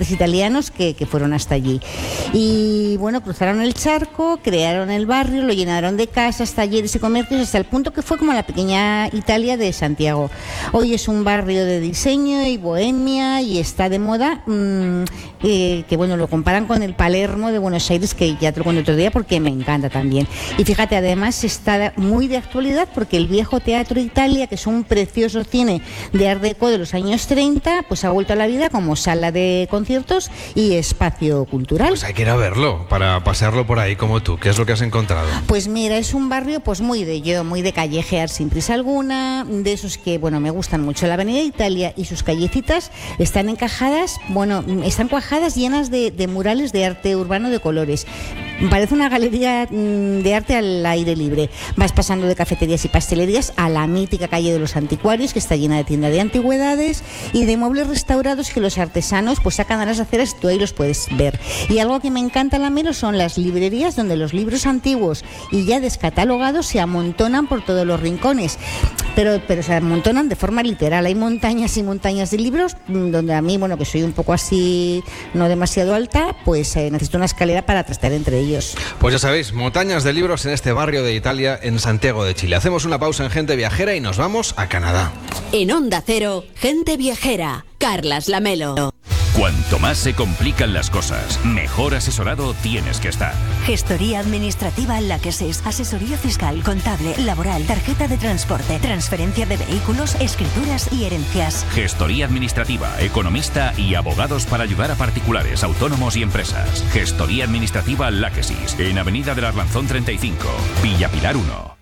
inmigrantes italianos que fueron hasta allí. Y bueno, cruzaron el charco, crearon el barrio, lo llenaron de casas, talleres y comercios, hasta el punto que fue como la pequeña Italia de Santiago. Hoy es un barrio de diseño y bohemia y está de moda, que bueno, lo comparan con el Palermo de Buenos Aires, que ya te lo cuento otro día porque me encanta también. Y fíjate, además está muy de actualidad porque el viejo Teatro Italia, que es un precioso cine de Art Deco de los años 30, pues ha vuelto a la vida como sala de conciertos y espacio cultural. Pues hay que ir a verlo, para pasearlo por ahí como tú. ¿Qué es lo que has encontrado? Pues mira, es un barrio pues muy de callejear sin prisa alguna, de esos que, bueno, me gustan mucho. La Avenida Italia y sus callecitas están encajadas, bueno, están cuajadas, llenas de murales de arte urbano de colores. Parece una galería de arte al aire libre. Vas pasando de cafeterías y pastelerías a la mítica calle de los anticuarios, que está llena de tiendas de antigüedades y de muebles restaurados que los artesanos pues sacan a las aceras y tú ahí los puedes ver. Y algo que me encanta, Lamelo, son las librerías donde los libros antiguos y ya descatalogados se amontonan por todos los rincones. Pero se amontonan de forma literal. Hay montañas y montañas de libros donde a mí, bueno, que soy un poco así, no demasiado alta, pues necesito una escalera para trastar entre ellos. Pues ya sabéis, montañas de libros en este barrio de Italia, en Santiago de Chile. Hacemos una pausa en Gente Viajera y nos vamos a Canadá. En Onda Cero, Gente Viajera, Carlas Lamelo. Cuanto más se complican las cosas, mejor asesorado tienes que estar. Gestoría administrativa Láquesis, asesoría fiscal, contable, laboral, tarjeta de transporte, transferencia de vehículos, escrituras y herencias. Gestoría administrativa, economista y abogados para ayudar a particulares, autónomos y empresas. Gestoría administrativa Láquesis, en Avenida del Arlanzón 35, Villa Pilar 1.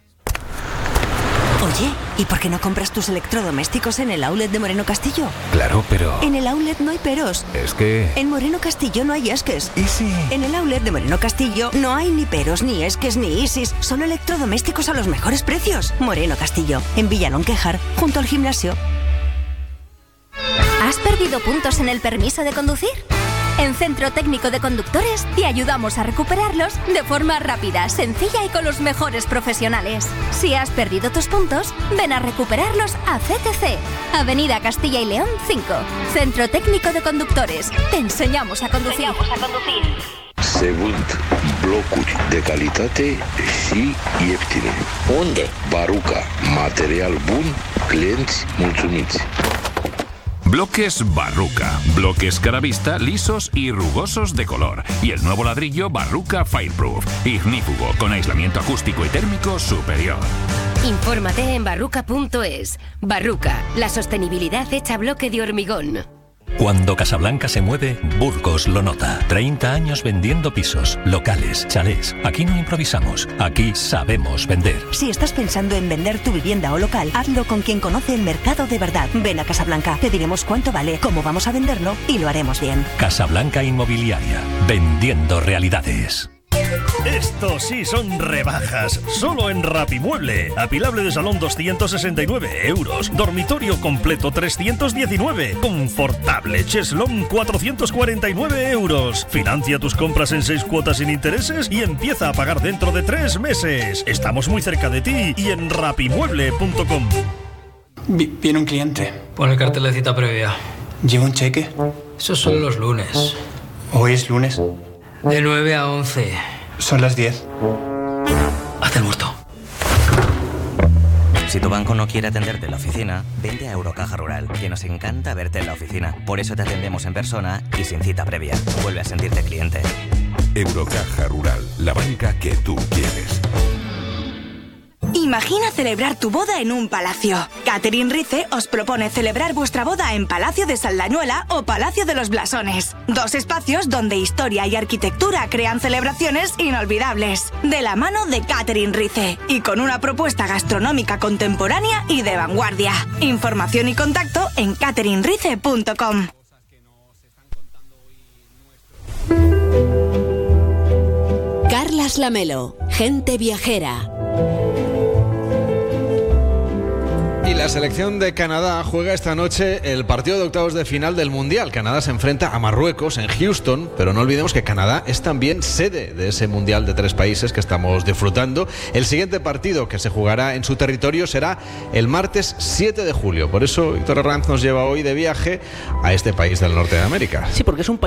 Oye, ¿y por qué no compras tus electrodomésticos en el outlet de Moreno Castillo? Claro, pero... En el outlet no hay peros. Es que... En Moreno Castillo no hay esques. ¿Y si...? En el outlet de Moreno Castillo no hay ni peros, ni esques, ni isis. Solo electrodomésticos a los mejores precios. Moreno Castillo, en Villalón Quejar, junto al gimnasio. ¿Has perdido puntos en el permiso de conducir? En Centro Técnico de Conductores te ayudamos a recuperarlos de forma rápida, sencilla y con los mejores profesionales. Si has perdido tus puntos, ven a recuperarlos a CTC, Avenida Castilla y León 5. Centro Técnico de Conductores. Te enseñamos a conducir. Se vând blocuri de calitate și ieftine. Unde? Baruca. Material bun, clienți mulțumiți. Bloques Barruca. Bloques Caravista lisos y rugosos de color. Y el nuevo ladrillo Barruca Fireproof. Ignífugo, con aislamiento acústico y térmico superior. Infórmate en barruca.es. Barruca, la sostenibilidad hecha bloque de hormigón. Cuando Casablanca se mueve, Burgos lo nota. 30 años vendiendo pisos, locales, chalés. Aquí no improvisamos, aquí sabemos vender. Si estás pensando en vender tu vivienda o local, hazlo con quien conoce el mercado de verdad. Ven a Casablanca, te diremos cuánto vale, cómo vamos a venderlo y lo haremos bien. Casablanca Inmobiliaria, vendiendo realidades. Estos sí son rebajas, solo en Rapimueble. Apilable de salón 269 euros, dormitorio completo 319, confortable cheslón 449 euros. Financia tus compras en 6 cuotas sin intereses y empieza a pagar dentro de 3 meses. Estamos muy cerca de ti y en rapimueble.com. Viene un cliente. Pon el cartel de cita previa. ¿Lleva un cheque? Esos son los lunes. ¿Hoy es lunes? De 9 a 11. Son las 10. Haz el muerto. Si tu banco no quiere atenderte en la oficina, vente a Eurocaja Rural, que nos encanta verte en la oficina. Por eso te atendemos en persona y sin cita previa. Vuelve a sentirte cliente. Eurocaja Rural, la banca que tú quieres. Imagina celebrar tu boda en un palacio. Catherine Rice os propone celebrar vuestra boda en Palacio de Saldañuela o Palacio de los Blasones. 2 espacios donde historia y arquitectura crean celebraciones inolvidables. De la mano de Catherine Rice y con una propuesta gastronómica contemporánea y de vanguardia. Información y contacto en catherinerice.com. Carlas Lamelo, Gente Viajera. Y la selección de Canadá juega esta noche el partido de octavos de final del Mundial. Canadá se enfrenta a Marruecos en Houston, pero no olvidemos que Canadá es también sede de ese Mundial de 3 países que estamos disfrutando. El siguiente partido que se jugará en su territorio será el martes 7 de julio. Por eso Víctor Herranz nos lleva hoy de viaje a este país del norte de América. Sí, porque es un país